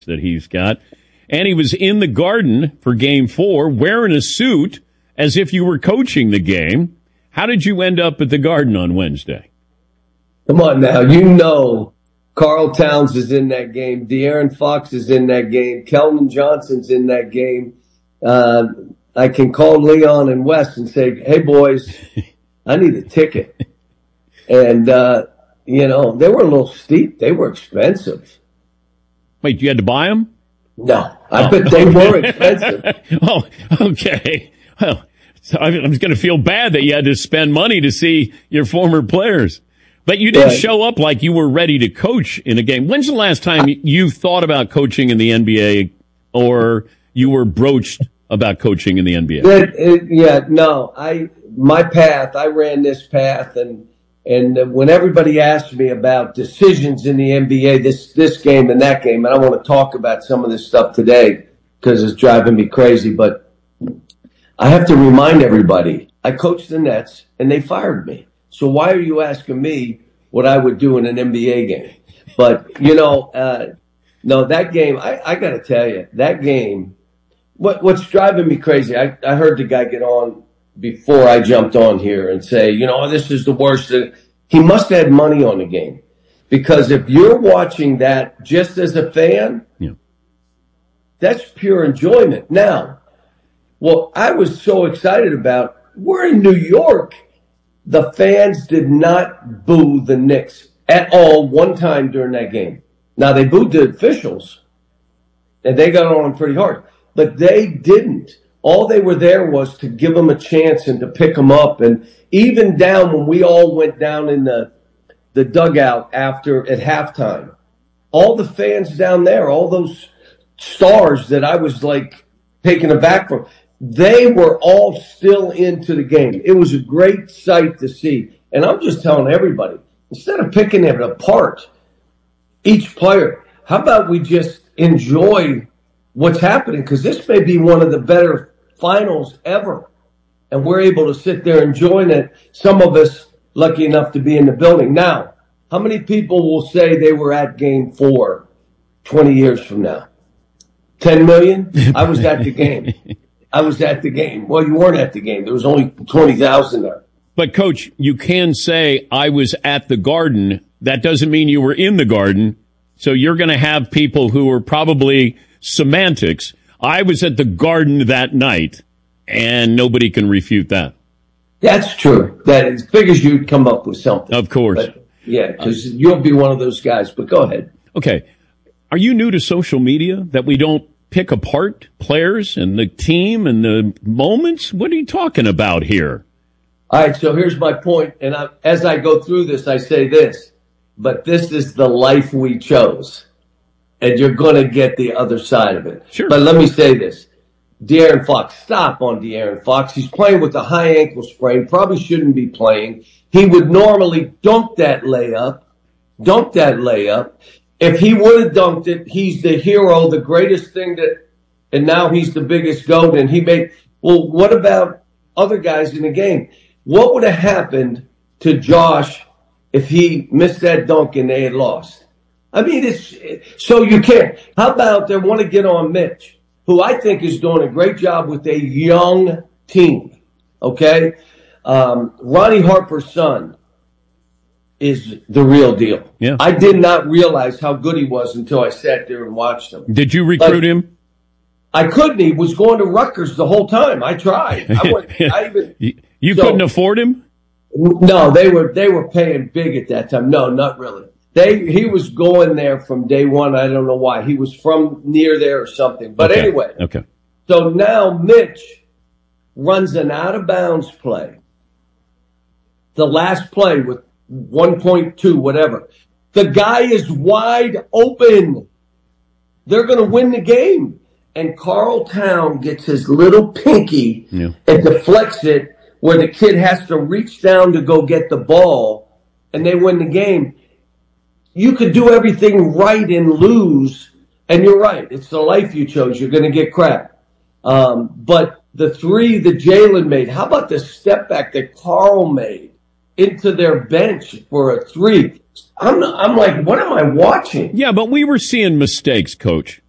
that he's got. And he was in the Garden for Game 4 wearing a suit as if you were coaching the game. How did you end up at the Garden on Wednesday? Come on now. You know Karl Towns is in that game. De'Aaron Fox is in that game. Keldon Johnson's in that game. I can call Leon and Wes and say, hey, boys, I need a ticket. And, they were a little steep. They were expensive. Wait, you had to buy them? No, I bet they were expensive. Oh, okay. Well, so I'm going to feel bad that you had to spend money to see your former players. But you didn't show up like you were ready to coach in a game. When's the last time you thought about coaching in the NBA or you were broached about coaching in the NBA? I ran this path, and when everybody asked me about decisions in the NBA, this game and that game, and I want to talk about some of this stuff today because it's driving me crazy, but I have to remind everybody, I coached the Nets and they fired me. So why are you asking me what I would do in an NBA game? But, no, that game, I got to tell you, that game, what's driving me crazy, I heard the guy get on before I jumped on here and say, this is the worst. He must have had money on the game. Because if you're watching that just as a fan, that's pure enjoyment. Now, what I was so excited about, we're in New York. The fans did not boo the Knicks at all one time during that game. Now, they booed the officials, and they got on them pretty hard. But they didn't. All they were there was to give them a chance and to pick them up. And even down when we all went down in the dugout at halftime, all the fans down there, all those stars that I was like taken aback from, they were all still into the game. It was a great sight to see. And I'm just telling everybody, instead of picking it apart, each player, how about we just enjoy what's happening? Because this may be one of the better finals ever. And we're able to sit there enjoying it. Some of us lucky enough to be in the building. Now, how many people will say they were at Game 4 20 years from now? 10 million? I was at the game. Well, you weren't at the game. There was only 20,000 there. But, Coach, you can say, I was at the Garden. That doesn't mean you were in the Garden. So you're going to have people who are probably semantics. I was at the Garden that night, and nobody can refute that. That's true. That figures you'd come up with something. Of course. But, because you'll be one of those guys. But go ahead. Okay. Are you new to social media that we don't pick apart players and the team and the moments? What are you talking about here? All right, so here's my point. And as I go through this, I say this, but this is the life we chose. And you're going to get the other side of it. Sure. But let me say this. De'Aaron Fox, stop on De'Aaron Fox. He's playing with a high ankle sprain, probably shouldn't be playing. He would normally dunk that layup. If he would have dunked it, he's the hero, the greatest thing and now he's the biggest GOAT, and what about other guys in the game? What would have happened to Josh if he missed that dunk and they had lost? I mean, so you can't. How about they want to get on Mitch, who I think is doing a great job with a young team, okay? Ronnie Harper's son is the real deal. Yeah. I did not realize how good he was until I sat there and watched him. Did you recruit him? I couldn't. He was going to Rutgers the whole time. I tried. You couldn't afford him? No, they were paying big at that time. No, not really. He was going there from day one. I don't know why. He was from near there or something. But anyway. Okay. So now Mitch runs an out of bounds play. The last play with 1.2, whatever. The guy is wide open. They're going to win the game. And Karl Towns gets his little pinky and deflects it where the kid has to reach down to go get the ball, and they win the game. You could do everything right and lose, and you're right. It's the life you chose. You're going to get crap. But the three that Jalen made, how about the step back that Karl made into their bench for a three? I'm like, what am I watching? Yeah, but we were seeing mistakes, Coach.